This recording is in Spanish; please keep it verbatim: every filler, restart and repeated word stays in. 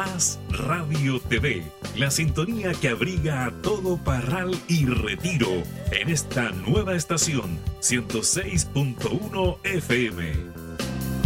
Más Radio T V, la sintonía que abriga a todo Parral y Retiro en esta nueva estación ciento seis punto uno F M.